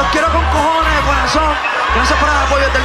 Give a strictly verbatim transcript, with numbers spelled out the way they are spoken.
Los quiero con cojones de corazón. Gracias por el apoyo del